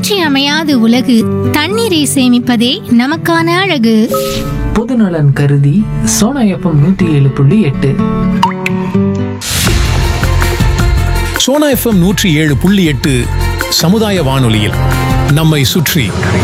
இன்றியமையாத உலகு. தண்ணீரை சேமிப்பதே நமக்கான அழகு. பொதுநலன் கருதி சோனா எஃப்எம் 107.8. சோனா எஃப்எம் 107.8 சமுதாய வானொலியில் நம்மை சுற்றி.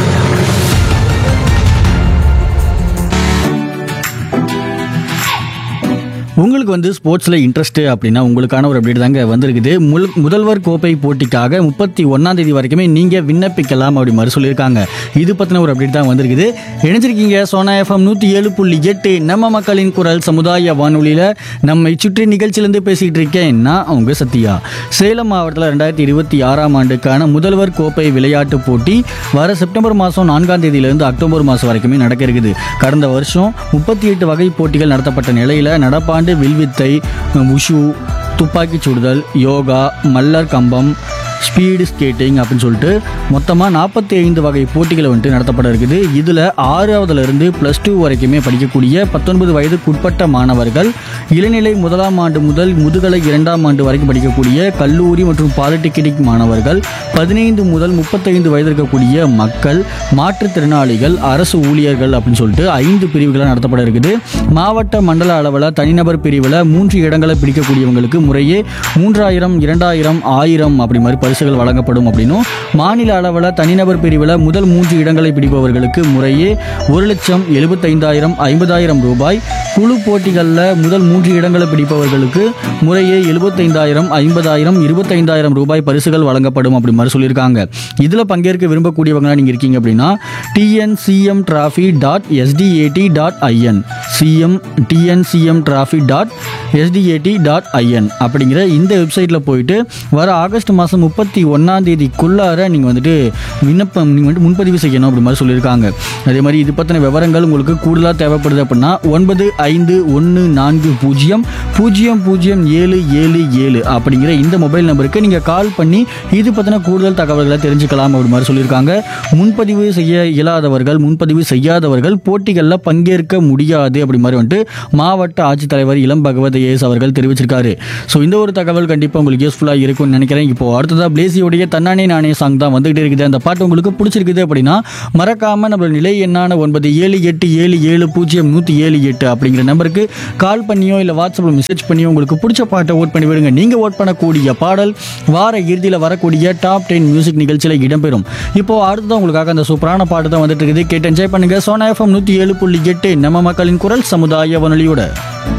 உங்களுக்கு ஸ்போர்ட்ஸில் இன்ட்ரெஸ்ட்டு அப்படின்னா உங்களுக்கான ஒரு அப்டேட் தாங்க வந்திருக்குது. முதல்வர் கோப்பை போட்டிக்காக 31ஆம் தேதி வரைக்குமே நீங்கள் விண்ணப்பிக்கலாம் அப்படி மாதிரி சொல்லியிருக்காங்க. இது பற்றின ஒரு அப்டேட் தான் வந்திருக்குது. இணைஞ்சிருக்கீங்க சோனா எஃப்எம் 107.8 நம்ம மக்களின் குரல் சமுதாய வானொலியில் நம்மை சுற்றி நிகழ்ச்சியிலேருந்து பேசிகிட்டு இருக்கேன். நான் அவங்க சத்யா. சேலம் மாவட்டத்தில் 2026ஆம் ஆண்டுக்கான முதல்வர் கோப்பை விளையாட்டு போட்டி வர செப்டம்பர் மாதம் 4ஆம் தேதியிலிருந்து அக்டோபர் மாதம் வரைக்குமே நடக்க இருக்குது. கடந்த வருஷம் 38 வகை போட்டிகள் நடத்தப்பட்ட நிலையில் நடப்பாண்டு வில்வித்தை, உஷு, துப்பாக்கிச் சுடுதல், யோகா, மல்லர் கம்பம், ஸ்பீடு ஸ்கேட்டிங் அப்படின்னு சொல்லிட்டு மொத்தமாக 45 வகை போட்டிகளை நடத்தப்பட இருக்குது. இதில் 6ஆவதுலேருந்து +2 வரைக்குமே படிக்கக்கூடிய 19 வயதுக்குட்பட்ட மாணவர்கள், இளநிலை 1ஆம் ஆண்டு முதல் முதுகலை 2ஆம் ஆண்டு வரைக்கும் படிக்கக்கூடிய கல்லூரி மற்றும் பாலிடெக்னிக் மாணவர்கள், 15 முதல் 35 வயது இருக்கக்கூடிய மக்கள், மாற்றுத்திறனாளிகள், அரசு ஊழியர்கள் அப்படின்னு சொல்லிட்டு 5 பிரிவுகளாக நடத்தப்பட இருக்குது. மாவட்ட மண்டல அளவில் தனிநபர் பிரிவில் 3 இடங்களை பிடிக்கக்கூடியவங்களுக்கு முறையே 3000, 2000, 1000 அப்படி மாதிரி பரிசுகள் வழங்கப்படும் அப்படின்னும், மாநில அளவில் தனிநபர் பிரிவில் முதல் 3 இடங்களை பிடிப்பவர்களுக்கு முறையே 1,75,000, 50,000 ரூபாய், குழு போட்டிகளில் முதல் 3 இடங்களை பிடிப்பவர்களுக்கு முறையே 75,000, 50,000, 25,000 ரூபாய் பரிசுகள் வழங்கப்படும் அப்படி மாதிரி சொல்லியிருக்காங்க. இதில் பங்கேற்க விரும்பக்கூடியவங்க நீங்கள் இருக்கீங்க அப்படின்னா tncmtrophy.sdat.in tncmtrophy.sdat.in அப்படிங்கிற இந்த வெப்சைட்டில் போயிட்டு வர ஆகஸ்ட் மாதம் 31ஆம் தேதிக்குள்ளார நீங்கள் விண்ணப்பம் முன்பதிவு செய்யணும் அப்படி மாதிரி சொல்லியிருக்காங்க. அதே மாதிரி இது பற்றின விவரங்கள் உங்களுக்கு கூடுதலாக தேவைப்படுது அப்படின்னா 9514000777 அப்படிங்கிற இந்த மொபைல் நம்பருக்கு நீங்கள் கால் பண்ணி இது பற்றின கூடுதல் தகவல்களை தெரிஞ்சுக்கலாம் அப்படி மாதிரி சொல்லியிருக்காங்க. முன்பதிவு செய்ய இயலாதவர்கள், முன்பதிவு செய்யாதவர்கள் போட்டிகளில் பங்கேற்க முடியாது அப்படி மாதிரி மாவட்ட ஆட்சித்தலைவர் இளம் பகவத் ஏஎஸ் அவர்கள் தெரிவிச்சிருக்காரு. ஸோ இந்த ஒரு தகவல் கண்டிப்பாக உங்களுக்கு யூஸ்ஃபுல்லாக இருக்கும்னு நினைக்கிறேன். இப்போ அடுத்ததாக பிளேசியோடைய தன்னானே நானே சாங் தான் வந்துகிட்டே இருக்குது. அந்த பாட்டு உங்களுக்கு பிடிச்சிருக்குது அப்படின்னா மறக்காமல் நம்மளோட நிலை எண்ணான 9787700178 அப்படிங்கிற நம்பருக்கு கால் பண்ணியோ இல்லை வாட்ஸ்அப்பில் மெசேஜ் பண்ணியோ உங்களுக்கு பிடிச்ச பாட்டை ஓட் பண்ணி விடுங்க. நீங்கள் ஓட் பண்ணக்கூடிய பாடல் வார இறுதியில் வரக்கூடிய டாப் 10 மியூசிக் நிகழ்ச்சியில் இடம்பெறும். இப்போ அடுத்ததான் உங்களுக்காக அந்த சூப்பரான பாட்டு தான் வந்துட்டு இருக்குது. கேட்டு என்ஜாய் பண்ணுங்க. சோனா எஃப்எம் 107.8 நம்ம மக்களின் குரல் சமுதாய வானொலியோட.